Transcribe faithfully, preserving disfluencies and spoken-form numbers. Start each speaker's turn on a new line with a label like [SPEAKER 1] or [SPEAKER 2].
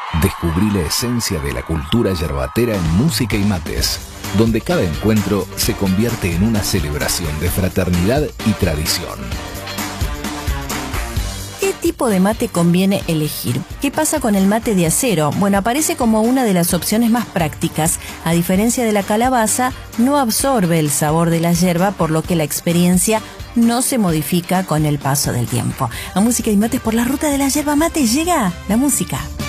[SPEAKER 1] Descubrí la esencia de la cultura yerbatera en Música y Mates, donde cada encuentro se convierte en una celebración de fraternidad y tradición.
[SPEAKER 2] ¿Qué tipo de mate conviene elegir? ¿Qué pasa con el mate de acero? Bueno, aparece como una de las opciones más prácticas. A diferencia de la calabaza, no absorbe el sabor de la yerba, por lo que la experiencia no se modifica con el paso del tiempo. A Música y Mates, por la ruta de la yerba mate, llega la música.